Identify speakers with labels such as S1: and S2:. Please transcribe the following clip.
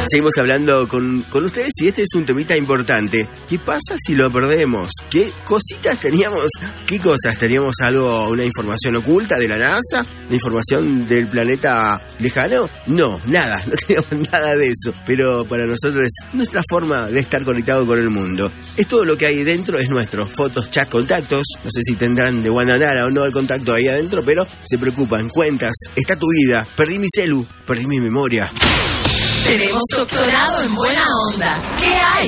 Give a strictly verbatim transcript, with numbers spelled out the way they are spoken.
S1: seguimos hablando con, con ustedes y este es un temita importante. ¿Qué pasa si lo perdemos? ¿Qué cositas teníamos? ¿Qué cosas? ¿Teníamos algo, una información oculta de la NASA? ¿Una información del planeta lejano? No, nada, no teníamos nada de eso. Pero para nosotros es nuestra forma de estar conectado con el mundo. Es todo lo que hay dentro, es nuestro. Fotos, chat, contactos. No sé si tendrán de Guananara o no el contacto ahí adentro, pero se preocupan. Cuentas, está tu vida. Perdí mi celu, perdí mi memoria.
S2: Tenemos doctorado en buena onda. ¿Qué hay?